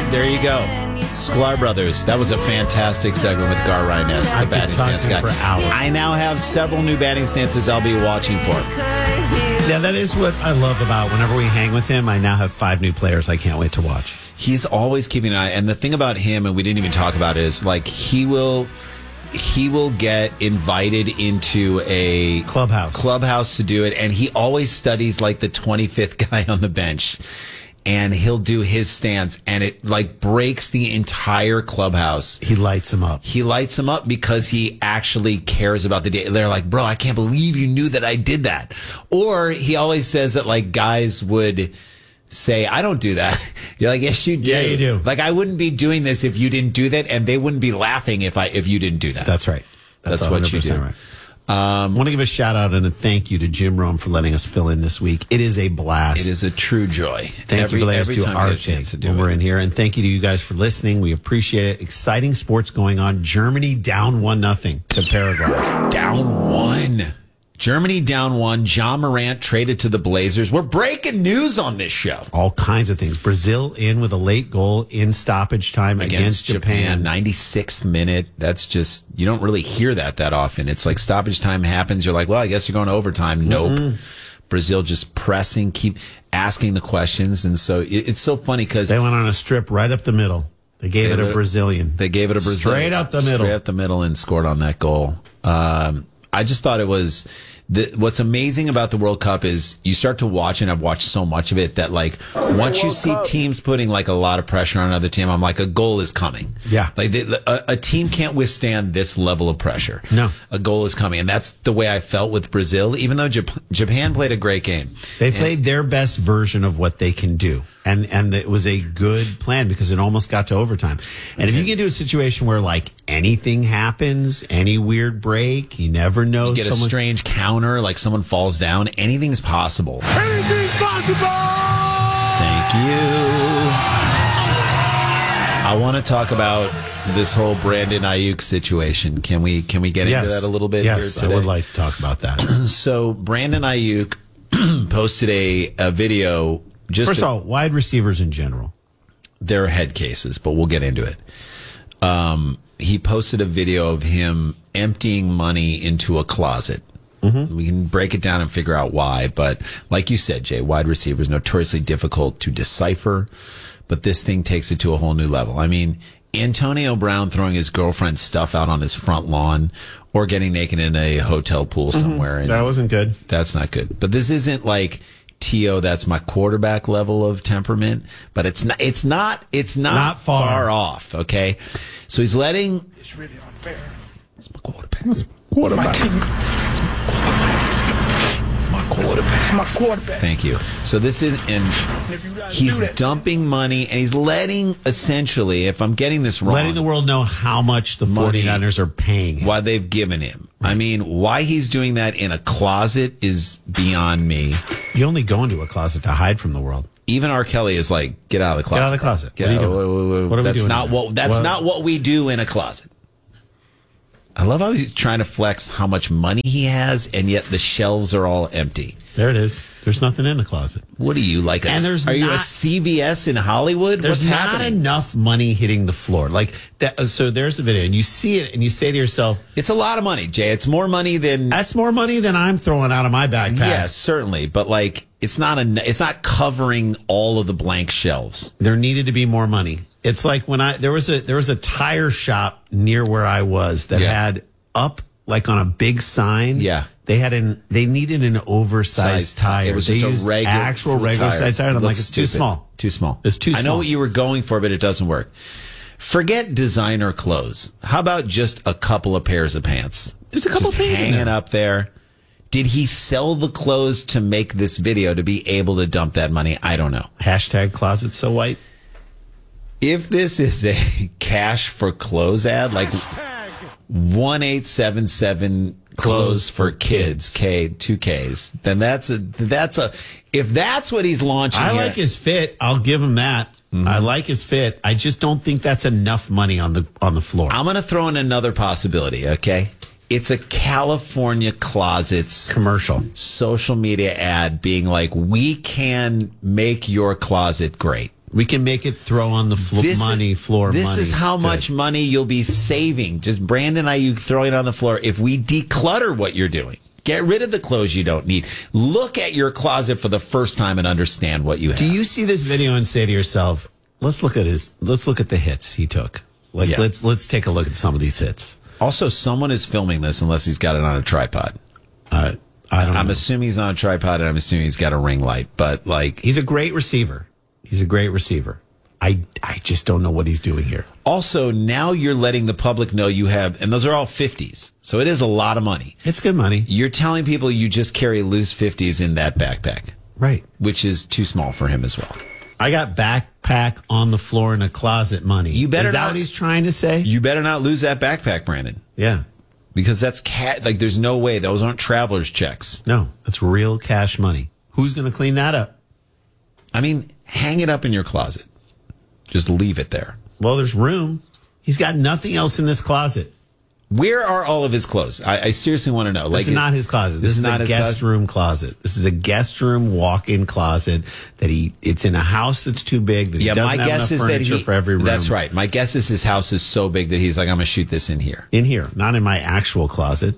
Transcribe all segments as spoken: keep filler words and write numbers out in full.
there you go. Sklar Brothers. That was a fantastic segment with Gar Ryness, the I batting could talk stance to guy. him for hours. I now have several new batting stances I'll be watching for. Yeah, that is what I love about whenever we hang with him. I now have five new players I can't wait to watch. He's always keeping an eye. And the thing about him, and we didn't even talk about it, is like he will... He will get invited into a clubhouse clubhouse to do it, and he always studies like the twenty-fifth guy on the bench, and he'll do his stance, and it like breaks the entire clubhouse. He lights him up. He lights him up because he actually cares about the day. They're like, bro, I can't believe you knew that I did that. Or he always says that like guys would say, I don't do that. You're like, yes, you do. Yeah, you do. Like, I wouldn't be doing this if you didn't do that, and they wouldn't be laughing if I if you didn't do that. That's right. That's, That's what you do. Right. Um, I want to give a shout out and a thank you to Jim Rome for letting us fill in this week. It is a blast. It is a true joy. Thank every, you for letting us do time our we get a chance thing to do when it. we're in here. And thank you to you guys for listening. We appreciate it. Exciting sports going on. Germany down one nothing to Paraguay. Down one. Germany down one. John Morant traded to the Blazers. We're breaking news on this show. All kinds of things. Brazil in with a late goal in stoppage time against, against Japan. Japan. ninety-sixth minute. That's just, you don't really hear that that often. It's like stoppage time happens. You're like, well, I guess you're going to overtime. Nope. Mm-hmm. Brazil just pressing, keep asking the questions. And so it, it's so funny because they went on a strip right up the middle. They gave they it a Brazilian. They gave it a Brazilian. Straight up the middle. Straight up the middle and scored on that goal. Um, I just thought it was the, what's amazing about the World Cup is you start to watch, and I've watched so much of it that like once you see teams putting like a lot of pressure on another team, I'm like, a goal is coming. Yeah, like they, a, a team can't withstand this level of pressure. No, a goal is coming, and that's the way I felt with Brazil. Even though Jap- Japan played a great game, they played and, their best version of what they can do, and and it was a good plan because it almost got to overtime. And okay. if you get to a situation where like anything happens, any weird break, you never know. You get someone- a strange counter, like someone falls down. Anything's possible. Anything's possible! Thank you. I want to talk about this whole Brandon Ayuk situation. Can we can we get yes. into that a little bit yes, here today? I would like to talk about that. So Brandon Ayuk posted a, a video. Just First to, of all, wide receivers in general. They're head cases, but we'll get into it. Um, he posted a video of him emptying money into a closet. Mm-hmm. We can break it down and figure out why. But like you said, Jay, wide receivers notoriously difficult to decipher. But this thing takes it to a whole new level. I mean, Antonio Brown throwing his girlfriend's stuff out on his front lawn or getting naked in a hotel pool somewhere. Mm-hmm. And that wasn't good. That's not good. But this isn't like T O, that's my quarterback level of temperament. But it's not, it's not, it's not, not far. far off. Okay. So he's letting. It's really unfair. It's my quarterback. It's quarterback. My team. It's my quarterback. It's my quarterback. Thank you. So this is, and he's dumping money, and he's letting, essentially, if I'm getting this wrong, letting the world know how much the money, 49ers are paying him. Why they've given him. Right. I mean, why he's doing that in a closet is beyond me. You only go into a closet to hide from the world. Even R. Kelly is like, get out of the closet. Get out of the closet. Get what out. Are you doing? Wait, wait, wait. What are that's we doing not what. That's what? not what we do in a closet. I love how he's trying to flex how much money he has, and yet the shelves are all empty. There it is. There's nothing in the closet. What are you, like a, and there's are not, you a C V S in Hollywood? There's What's not happening? enough money hitting the floor. Like that. So there's the video, and you see it, and you say to yourself, it's a lot of money, Jay. It's more money than... That's more money than I'm throwing out of my backpack. Yes, certainly. But like, it's not a, it's not covering all of the blank shelves. There needed to be more money. It's like when I, there was a, there was a tire shop near where I was that yeah. had up, like on a big sign. Yeah. They had an, they needed an oversized Size tire. It was they just used a regular, actual regular tire. size tire. And I'm like, it's stupid. too small. Too small. It's too small. I know what you were going for, but it doesn't work. Forget designer clothes. How about just a couple of pairs of pants? There's a couple just things hanging in there. up there. Did he sell the clothes to make this video to be able to dump that money? I don't know. Hashtag closet so white. If this is a cash for clothes ad, like one eight seven seven clothes for kids, K two Ks, then that's a that's a if that's what he's launching. I here, like his fit. I'll give him that. Mm-hmm. I like his fit. I just don't think that's enough money on the on the floor. I'm going to throw in another possibility. Okay, it's a California Closets commercial, social media ad, being like, "We can make your closet great." We can make it throw on the flo- This money is, floor. This money. is how Good. much money you'll be saving. Just Brandon Ayuk throwing it on the floor. If we declutter what you're doing, get rid of the clothes you don't need. Look at your closet for the first time and understand what you have. Do you see this video and say to yourself, "Let's look at his. Let's look at the hits he took. Like Yeah. let's let's take a look at some of these hits." Also, someone is filming this unless he's got it on a tripod. Uh, I don't. I'm know. assuming he's on a tripod, and I'm assuming he's got a ring light. But like, He's a great receiver. He's a great receiver. I I just don't know what he's doing here. also now you're letting the public know you have, and those are all fifties, so it is a lot of money. It's good money, You're telling people you just carry loose fifties in that backpack, right? which is too small for him as well. I got backpack on the floor in a closet money. You better Is that not- what he's trying to say? You better not lose that backpack, Brandon, Yeah. because that's cat. Like, there's no way those aren't traveler's checks. No, that's real cash money. Who's going to clean that up? I mean, hang it up in your closet. Just leave it there. Well, there's room. He's got nothing else in this closet. Where are all of his clothes? I, I seriously want to know. This is not his closet. This, is, not a his guest closet? room closet. This is a guest room walk-in closet that he. It's in a house that's too big that he Yeah, doesn't my have guess enough is that furniture he. for every room. That's right. My guess is his house is so big that he's like, I'm going to shoot this in here. In here, not in my actual closet.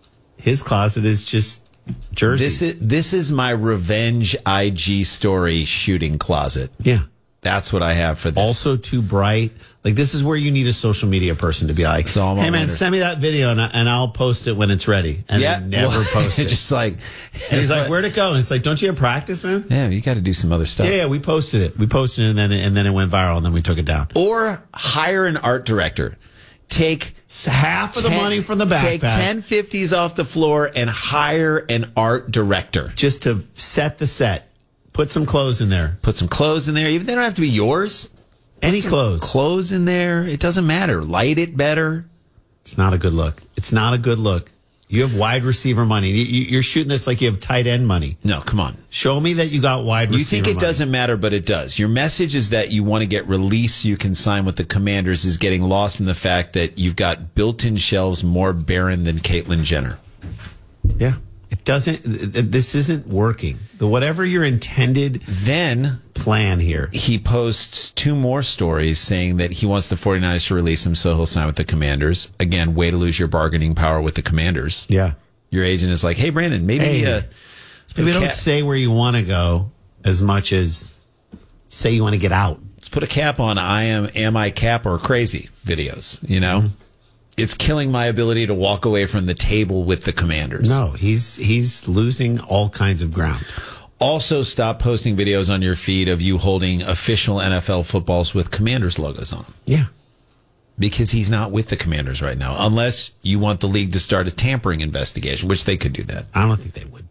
His closet is just jerseys. This is this is my revenge I G story shooting closet. yeah. That's what I have for this. Also too bright. Like this is where you need a social media person to be like, So I'm hey on man, Leonard's- send me that video and, I, and I'll post it when it's ready. And yeah, then never well, post it. Just like, And he's like, where'd it go? And it's like, don't you have practice, man? yeah, you got to do some other stuff. Yeah, yeah, we posted it. We posted it and then and then it went viral and then we took it down. Or hire an art director. Take So half of the ten- money from the backpack Take ten fifties off the floor and hire an art director. just to set the set. Put some clothes in there. Put some clothes in there. Even they don't have to be yours. Any clothes. Clothes in there. It doesn't matter. Light it better. It's not a good look. It's not a good look. You have wide receiver money. You, you- you're shooting this like you have tight end money. No, come on. Show me that you got wide You receiver think it money. doesn't matter, but it does. Your message is that you want to get released so you can sign with the Commanders is getting lost in the fact that you've got built-in shelves more barren than Caitlyn Jenner. Yeah. It doesn't, th- th- this isn't working. The whatever your intended Then plan here. he posts two more stories saying that he wants the 49ers to release him so he'll sign with the Commanders. Again, way to lose your bargaining power with the Commanders. Yeah. Your agent is like, hey, Brandon, maybe... Hey, uh, Maybe don't cap- say where you want to go as much as say you want to get out. Let's put a cap on I am, am I cap or crazy videos, you know? Mm-hmm. It's killing my ability to walk away from the table with the Commanders. No, he's he's losing all kinds of ground. Also, stop posting videos on your feed of you holding official N F L footballs with Commanders logos on them. Yeah. Because he's not with the Commanders right now, unless you want the league to start a tampering investigation, which they could do that. I don't think they would.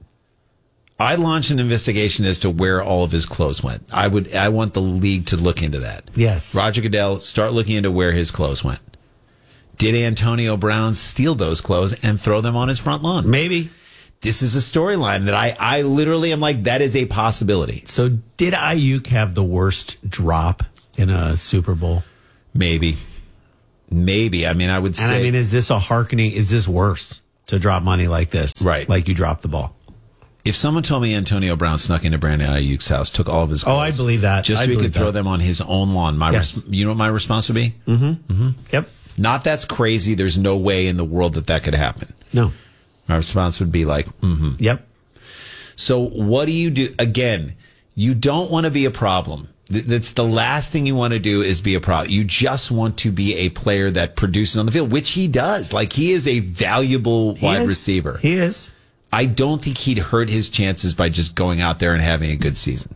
I launched an investigation as to where all of his clothes went. I would. I want the league to look into that. Yes. Roger Goodell, start looking into where his clothes went. Did Antonio Brown steal those clothes and throw them on his front lawn? Maybe. This is a storyline that I, I literally am like, that is a possibility. So did Ayuk have the worst drop in a Super Bowl? Maybe. Maybe. I mean, I would say. And I mean, is this a hearkening? Is this worse to drop money like this? Right. Like you dropped the ball. if someone told me Antonio Brown snuck into Brandon Ayuk's house, took all of his clothes, Oh, I believe that. just so I he could believe throw that. them on his own lawn, my Yes. res- you know what my response would be? Yep. Not that's crazy. There's no way in the world that that could happen. No. My response would be like, mm-hmm. Yep. So what do you do? Again, you don't want to be a problem. Th- That's the last thing you want to do is be a problem. You just want to be a player that produces on the field, which he does. Like, he is a valuable He wide is. receiver. He is. I don't think he'd hurt his chances by just going out there and having a good season.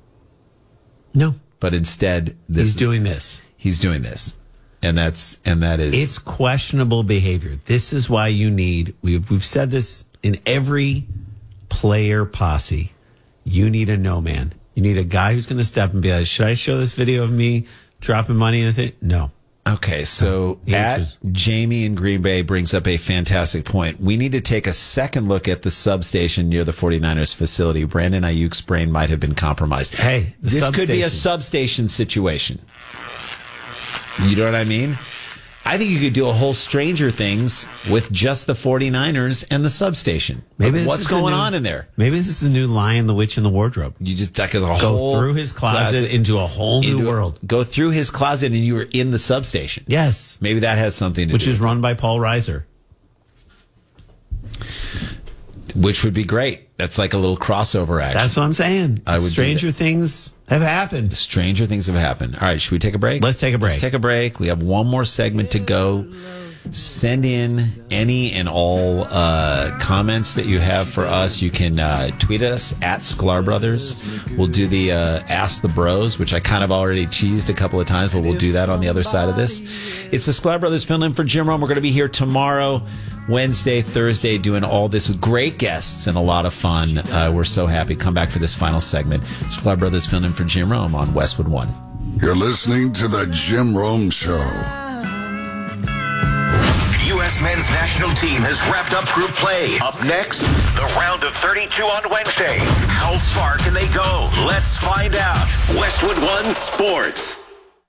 No. But instead, this He's doing this. he's doing this. And that's and that is It's questionable behavior. This is why you need, we've, we've said this in every player posse. You need a no man. You need a guy who's going to step and be like, should I show this video of me dropping money in the thing? No. Okay, so The at answer's- Jamie in Green Bay brings up a fantastic point. We need to take a second look at the substation near the 49ers facility. Brandon Ayuk's brain might have been compromised. Hey, the this could be a substation. substation situation. You know what I mean? I think you could do a whole Stranger Things with just the 49ers and the substation. Maybe Like, this what's is the going new- on in there? Maybe this is the new Lion, the Witch, and the Wardrobe. You just that could a Go whole through his closet into a whole new into a- world. Go through his closet and you were in the substation. Yes. Maybe that has something to Which do is with run by Paul Reiser. Which would be great. That's like a little crossover action. That's what I'm saying. I would do Stranger that. things have happened. Stranger things have happened. All right, should we take a break? Let's take a break. Let's take a break. We have one more segment to go. Send in any and all uh, comments that you have for us. You can uh, tweet us at Sklar Brothers. We'll do the uh, Ask the Bros, which I kind of already teased a couple of times, but we'll do that on the other side of this. It's the Sklar Brothers filling in for Jim Rome. We're going to be here tomorrow, Wednesday, Thursday, doing all this with great guests and a lot of fun. Uh, we're so happy. Come back for this final segment. Sklar Brothers filling in for Jim Rome on Westwood One. You're listening to the Jim Rome Show. U S men's national team has wrapped up group play. Up next, the round of thirty-two on Wednesday. How far can they go? Let's find out. Westwood One Sports.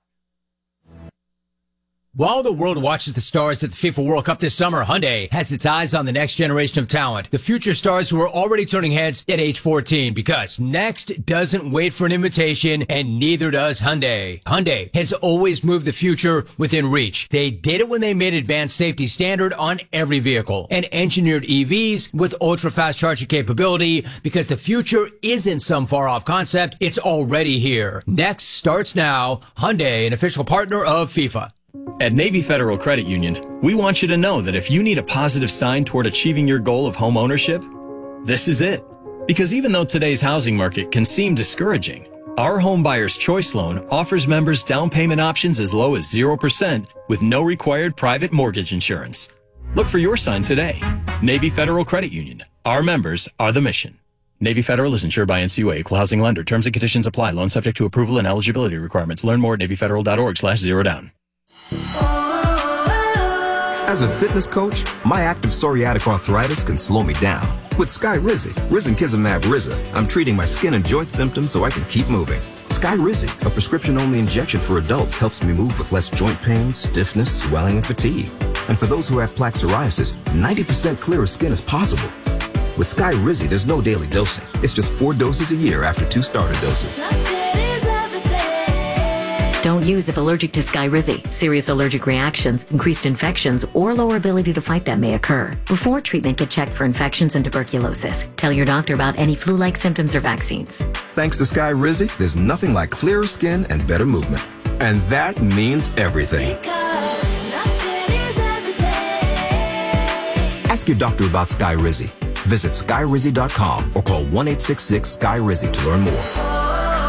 While the world watches the stars at the FIFA World Cup this summer, Hyundai has its eyes on the next generation of talent. The future stars who are already turning heads at age fourteen, because next doesn't wait for an invitation, and neither does Hyundai. Hyundai has always moved the future within reach. They did it when they made advanced safety standard on every vehicle and engineered E Vs with ultra-fast charging capability, because the future isn't some far-off concept. It's already here. Next starts now. Hyundai, an official partner of FIFA. At Navy Federal Credit Union, we want you to know that if you need a positive sign toward achieving your goal of home ownership, this is it. Because even though today's housing market can seem discouraging, our Home Buyer's Choice Loan offers members down payment options as low as zero percent with no required private mortgage insurance. Look for your sign today. Navy Federal Credit Union. Our members are the mission. Navy Federal is insured by N C U A, equal housing lender. Terms and conditions apply. Loan subject to approval and eligibility requirements. Learn more at navyfederal.org slash zero down. As a fitness coach, my active psoriatic arthritis can slow me down. With Skyrizi, Risankizumab Riza, I'm treating my skin and joint symptoms so I can keep moving. Skyrizi, a prescription-only injection for adults, helps me move with less joint pain, stiffness, swelling, and fatigue. And for those who have plaque psoriasis, ninety percent clearer skin is possible. With Skyrizi, there's no daily dosing. It's just four doses a year after two starter doses. Don't use if allergic to Skyrizi. Serious allergic reactions, increased infections, or lower ability to fight them may occur. Before treatment, get checked for infections and tuberculosis. Tell your doctor about any flu-like symptoms or vaccines. Thanks to Skyrizi, there's nothing like clearer skin and better movement. And that means everything. Ask your doctor about Skyrizi. Visit Skyrizi dot com or call one eight six six Skyrizi to learn more.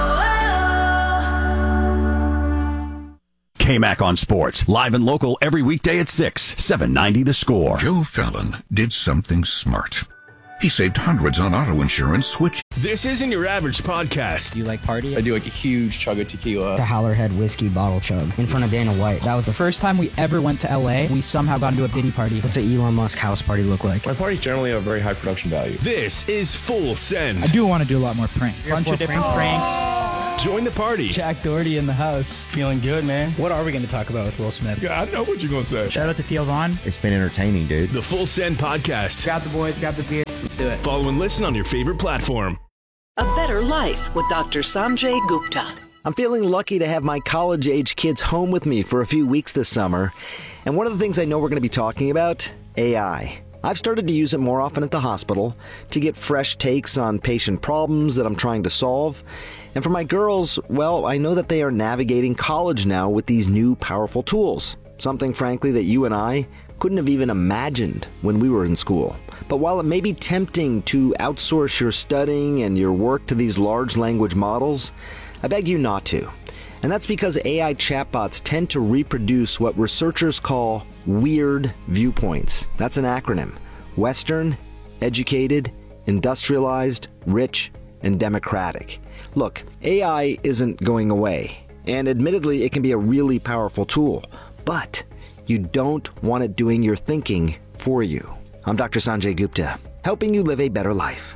K-Mac on Sports, live and local every weekday at six, seven ninety The Score. Joe Fallon did something smart. He saved hundreds on auto insurance, switch. This isn't your average podcast. Do you like party? I do like a huge chug of tequila. The Howlerhead whiskey bottle chug in front of Dana White. That was the first time we ever went to L A. We somehow got into a Diddy party. What's an Elon Musk house party look like? My parties generally have very high production value. This is Full Send. I do want to do a lot more pranks. A bunch of different pranks. pranks. Join the party. Jack Doherty in the house. Feeling good, man. What are we going to talk about with Will Smith? Yeah, I know what you're going to say. Shout out to Theo Vaughn. It's been entertaining, dude. The Full Send podcast. Grab the boys, grab the beer. Let's do it. Follow and listen on your favorite platform. A better life with Doctor Sanjay Gupta. I'm feeling lucky to have my college-age kids home with me for a few weeks this summer. And one of the things I know we're going to be talking about, A I. I've started to use it more often at the hospital to get fresh takes on patient problems that I'm trying to solve. And for my girls, well, I know that they are navigating college now with these new powerful tools. Something, frankly, that you and I couldn't have even imagined when we were in school. But while it may be tempting to outsource your studying and your work to these large language models, I beg you not to. And that's because A I chatbots tend to reproduce what researchers call weird viewpoints. That's an acronym. Western, educated, industrialized, rich, and democratic. Look, A I isn't going away. And admittedly, it can be a really powerful tool. But you don't want it doing your thinking for you. I'm Doctor Sanjay Gupta, helping you live a better life.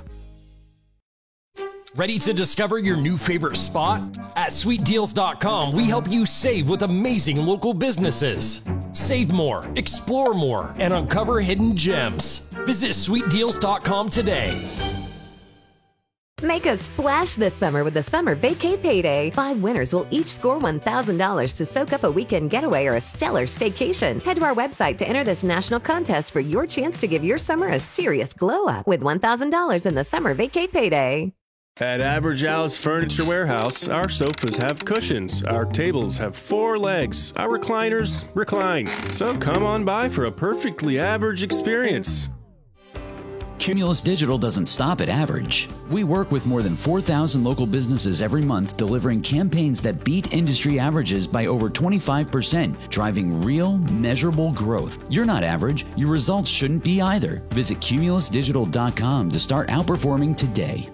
Ready to discover your new favorite spot? At sweet deals dot com, we help you save with amazing local businesses. Save more, explore more, and uncover hidden gems. Visit sweet deals dot com today. Make a splash this summer with the Summer Vacay Payday. Five winners will each score one thousand dollars to soak up a weekend getaway or a stellar staycation. Head to our website to enter this national contest for your chance to give your summer a serious glow up with one thousand dollars in the Summer Vacay Payday. At Average Al's Furniture Warehouse, our sofas have cushions, our tables have four legs, our recliners recline. So come on by for a perfectly average experience. Cumulus Digital doesn't stop at average. We work with more than four thousand local businesses every month, delivering campaigns that beat industry averages by over twenty-five percent, driving real, measurable growth. You're not average. Your results shouldn't be either. Visit cumulus digital dot com to start outperforming today.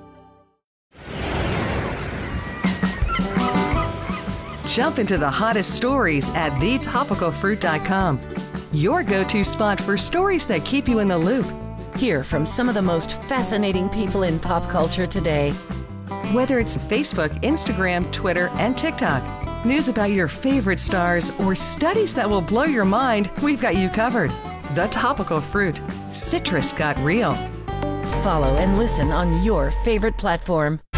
Jump into the hottest stories at the topical fruit dot com. Your go-to spot for stories that keep you in the loop. Hear from some of the most fascinating people in pop culture today. Whether it's Facebook, Instagram, Twitter, and TikTok, news about your favorite stars, or studies that will blow your mind, we've got you covered. The Topical Fruit. Citrus got real. Follow and listen on your favorite platform.